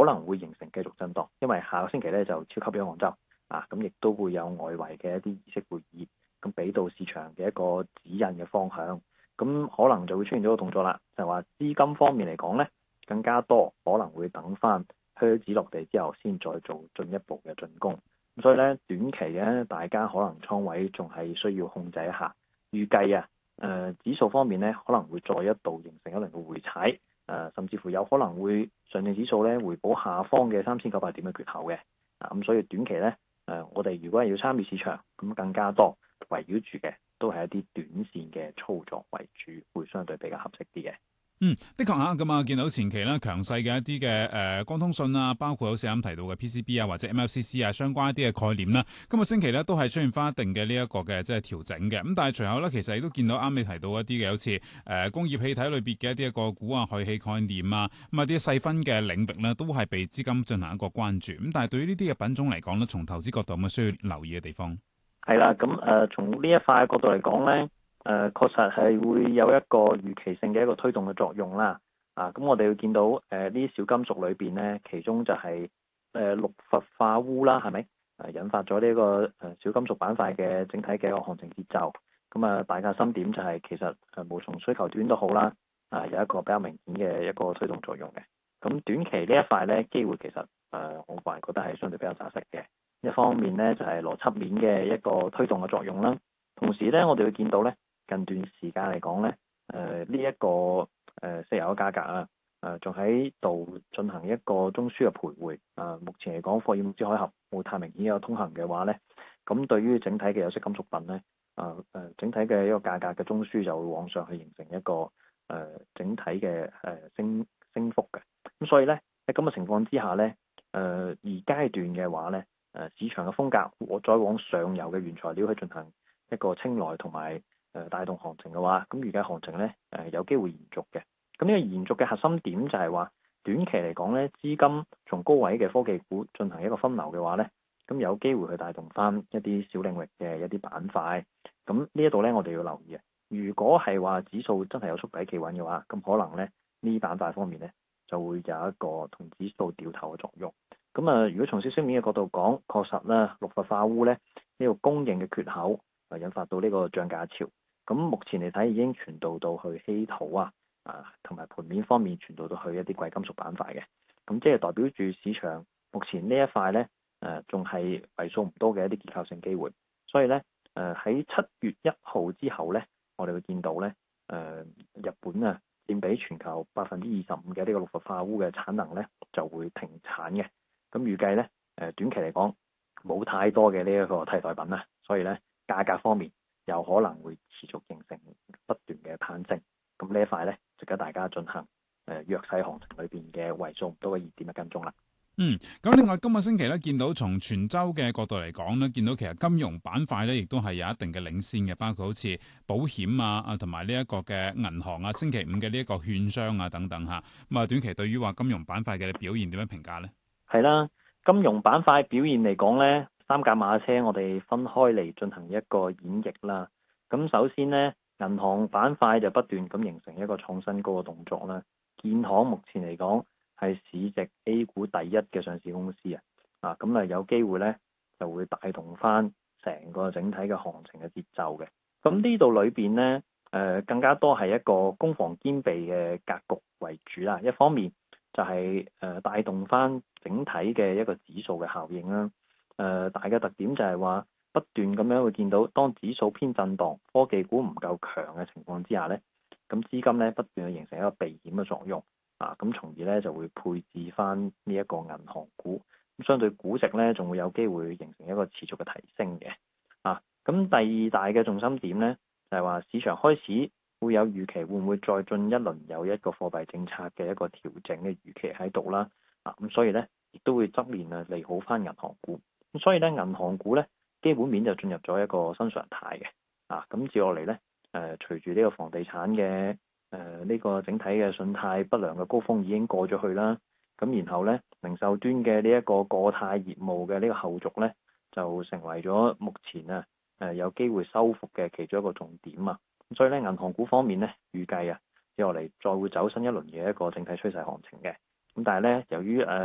能會形成繼續震盪，因為下個星期咧就超級央行週咁亦都會有外圍嘅一啲議息會議，咁俾到市場嘅一個指引嘅方向，咁可能就會出現咗個動作啦，就係話資金方面嚟講咧，更加多可能會等翻靴子落地之後先再做進一步嘅進攻，咁所以咧短期嘅大家可能倉位仲係需要控制一下，預計指數方面咧可能會再一度形成一輪嘅回踩，甚至乎有可能會上證指數咧回補下方嘅3900點嘅缺口嘅，咁所以短期咧我哋如果係要參與市場，咁更加多圍繞住嘅都係一啲短線嘅操作為主，會相對比較合適啲嘅。 的確嚇咁啊，見到前期咧強勢嘅一啲嘅光通訊啊，包括好似啱提到嘅 PCB 啊或者 MLCC 啊相關一啲嘅概念啦，今個星期咧都係出現翻一定嘅呢一個嘅即係調整嘅。咁但係隨後咧其實亦都見到啱你提到一啲嘅好似工業氣體裏邊嘅一啲個股啊、氦氣概念啊，咁啊啲細分嘅領域咧都係被資金進行一個關注。咁但係對於呢啲嘅品種嚟講咧，從投資角度有冇需要留意嘅地方？係啦，咁從呢一塊角度嚟講咧。確實係會有一個預期性嘅一個推動嘅作用啦。咁我哋會見到呢啲小金屬裏邊咧，其中就係氯氟化鎢啦，係咪？引發咗呢個小金屬板塊嘅整體嘅一個行情節奏。咁大家心點就係其實無從需求端都好啦，有一個比較明顯嘅一個推動作用嘅。咁短期呢一塊咧機會其實我個人覺得係相對比較紮實嘅。一方面咧就係邏輯面嘅一個推動嘅作用啦，同時咧我哋會見到咧。近段時間嚟講咧，呢一個石油嘅價格仲喺度進行一個中樞嘅徘徊。目前嚟講，霍爾木茲海峽冇太明顯有通行嘅話咧，咁對於整體嘅有色金屬品咧，整體嘅一個價格嘅中樞就會往上去形成一個整體嘅升幅嘅。咁所以咧喺咁嘅情況之下咧，而階段嘅話咧，市場嘅風格再往上游嘅原材料去進行一個青睞同埋帶動行情嘅話，咁預計行情咧有機會延續嘅。咁呢個延續嘅核心點就係話，短期嚟講咧，資金從高位嘅科技股進行一個分流嘅話咧，咁有機會去帶動翻一啲小領域嘅一啲板塊。咁呢一度咧，我哋要留意嘅。如果係話指數真係有觸底企穩嘅話，咁可能咧呢板塊方面咧就會有一個同指數掉頭嘅作用。咁如果從消息面嘅角度講，確實咧氯氟化鎢咧呢個供應嘅缺口引發到呢個漲價潮。咁目前嚟睇已經傳導到去稀土同埋盤面方面傳導到去一啲貴金屬板塊嘅，咁即係代表住市場目前呢一塊咧仲係為數唔多嘅一啲結構性機會，所以咧喺7月1號之後咧，我哋會見到咧日本佔比全球25%嘅呢個氯氟化鎢嘅產能咧就會停產嘅，咁預計咧短期嚟講冇太多嘅呢一個替代品啦，所以咧價格方面有可能會持續形成不斷嘅攀升，咁呢一塊咧值得大家進行弱勢行情裏邊嘅為數唔多嘅熱點嘅跟蹤啦。 咁另外今個星期咧，見到從全周嘅角度嚟講咧，見到其實金融板塊咧，亦都係有一定嘅領先嘅，包括好似保險同埋呢一個嘅銀行星期五嘅呢一個券商等等嚇。咁短期對於話金融板塊嘅表現點樣評價咧？ 係啦，金融板塊表現嚟講咧，三駕馬車我哋分開嚟進行一個演繹啦。咁首先呢，銀行板塊就不斷咁形成一個創新高嘅動作啦。建行目前嚟講係市值 A 股第一嘅上市公司咁有機會呢就會帶動翻成個整體嘅行情嘅節奏嘅。咁呢度裏邊呢，更加多係一個攻防兼備嘅格局為主啦。一方面就係帶動翻整體嘅一個指數嘅效應啦。大嘅特點就係話不斷咁樣會見到，當指數偏震盪、科技股唔夠強嘅情況之下呢，咁資金呢不斷去形成一個避險嘅作用咁從而呢就會配置翻呢一個銀行股，咁相對估值呢仲會有機會形成一個持續嘅提升嘅咁第二大嘅重心點呢，就係話市場開始會有預期，會唔會再進一輪有一個貨幣政策嘅一個調整嘅預期喺度啦咁所以呢，亦都會側面利好翻銀行股。咁所以咧，銀行股咧基本面就進入咗一個新常態嘅咁接落嚟咧，隨住呢個房地產嘅呢個整體嘅信貸不良嘅高峰已經過咗去啦，咁然後咧零售端嘅呢一個過貸業務嘅呢個後續咧，就成為咗目前有機會收復嘅其中一個重點咁所以咧，銀行股方面咧，預計接落嚟再會走新一輪嘅一個整體趨勢行情嘅。咁但係咧，由於